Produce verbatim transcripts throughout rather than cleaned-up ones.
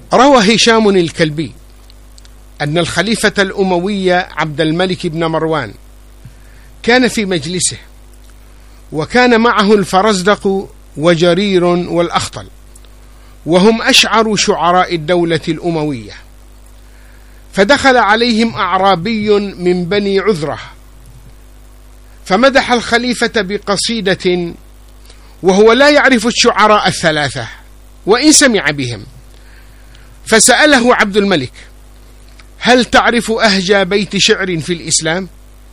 روى هشام الكلبي أن الخليفة الأموي عبد الملك بن مروان كان في مجلسه، وكان معه الفرزدق وجرير والأخطل، وهم أشعر شعراء الدولة الأموية. فدخل عليهم أعرابي من بني عذرة فمدح الخليفة بقصيدة، وهو لا يعرف الشعراء الثلاثة وإن سمع بهم. فسأله عبد الملك: هل تعرف أهجى بيت شعر في الإسلام؟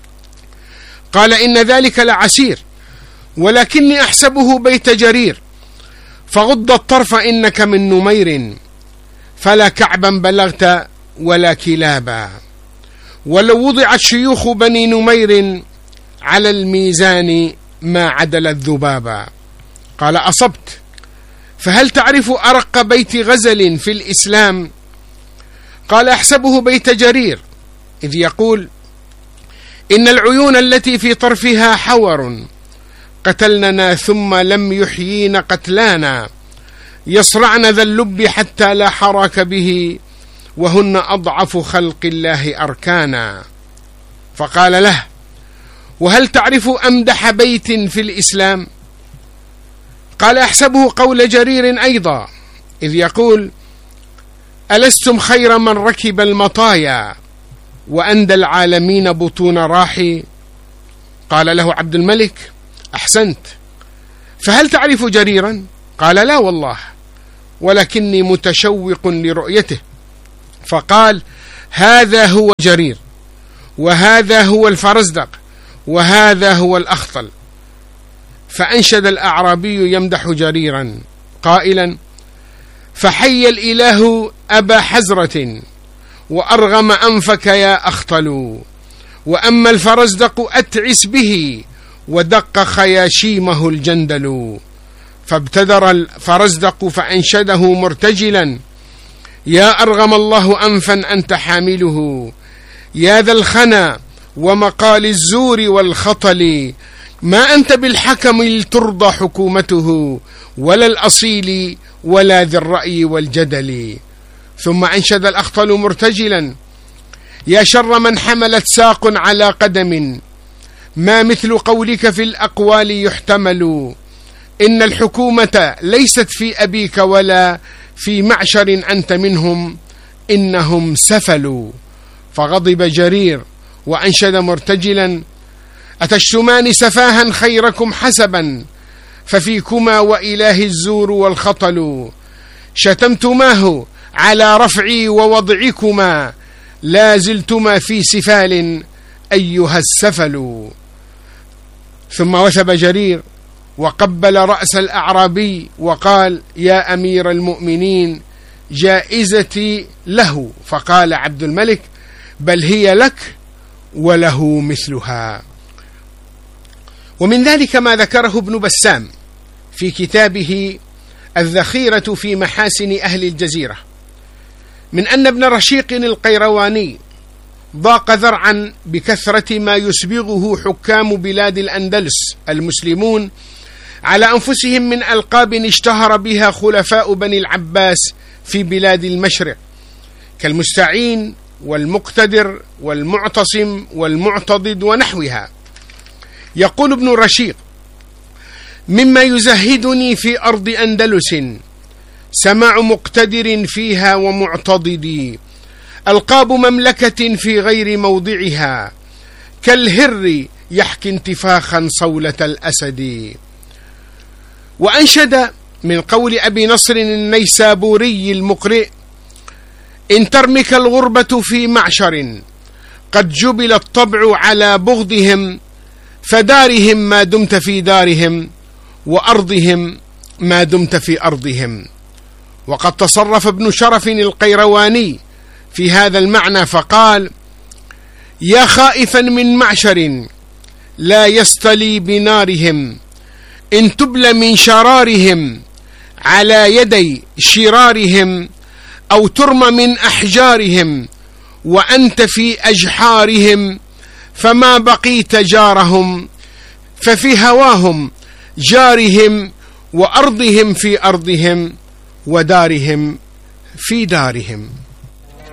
قال: إن ذلك لعسير، ولكني أحسبه بيت جرير، فغض الطرف إنك من نمير، فلا كعبا بلغت ولا كلابا، ولو وضعت شيوخ بني نمير على الميزان ما عدل الذبابا. قال: أصبت. فهل تعرف أرق بيت غزل في الإسلام؟ قال: أحسبه بيت جرير، إذ يقول: إن العيون التي في طرفها حور قتلننا ثم لم يحيين قتلانا، يصرعن ذا اللب حتى لا حراك به، وهن أضعف خلق الله أركانا. فقال له: وهل تعرف أمدح بيت في الإسلام؟ قال: أحسبه قول جرير أيضا، إذ يقول: ألستم خير من ركب المطايا وأندى العالمين بطون راحي. قال له عبد الملك: أحسنت. فهل تعرف جريرا؟ قال: لا والله، ولكني متشوق لرؤيته. فقال: هذا هو جرير، وهذا هو الفرزدق، وهذا هو الأخطل. فأنشد الأعرابي يمدح جريرا قائلا: فحي الإله أبا حزرة، وأرغم أنفك يا أخطل، وأما الفرزدق أتعس به، ودق خياشيمه الجندل. فابتدر الفرزدق فأنشده مرتجلا: يا أرغم الله أنفا أنت حامله، يا ذا الخنا ومقال الزور والخطل، ما أنت بالحكم ترضى حكومته، ولا الأصيل ولا ذي الرأي والجدل. ثم أنشد الأخطل مرتجلا: يا شر من حملت ساق على قدم، ما مثل قولك في الأقوال يحتمل، إن الحكومة ليست في أبيك ولا في معشر أنت منهم، إنهم سفلوا. فغضب جرير وأنشد مرتجلا: أتشتمان سفاها خيركم حسبا، ففيكما وإله الزور والخطل، شتمتماه على رفعي ووضعكما، لا زلتما في سفال أيها السفل. ثم وثب جرير وقبل رأس الأعرابي وقال: يا أمير المؤمنين، جائزتي له. فقال عبد الملك: بل هي لك وله مثلها. ومن ذلك ما ذكره ابن بسام في كتابه الذخيرة في محاسن أهل الجزيرة، من أن ابن رشيق القيرواني ضاق ذرعا بكثرة ما يسبغه حكام بلاد الأندلس المسلمون على أنفسهم من ألقاب اشتهر بها خلفاء بني العباس في بلاد المشرق، كالمستعين والمقتدر والمعتصم والمعتضد ونحوها. يقول ابن رشيق: مما يزهدني في أرض أندلس سماع مقتدر فيها ومعتضد، ألقاب مملكة في غير موضعها، كالهر يحكي انتفاخا صولة الأسد. وأنشد من قول أبي نصر النيسابوري المقرئ: إن ترمك الغربة في معشر، قد جبل الطبع على بغضهم، فدارهم ما دمت في دارهم، وأرضهم ما دمت في أرضهم. وقد تصرف ابن شرف القيرواني في هذا المعنى فقال: يا خائفا من معشر لا يستلي بنارهم، إن تبل من شرارهم على يدي شرارهم، أو ترمى من أحجارهم وأنت في أجحارهم، فما بقيت جارهم، ففي هواهم جارهم، وأرضهم في أرضهم، ودارهم في دارهم.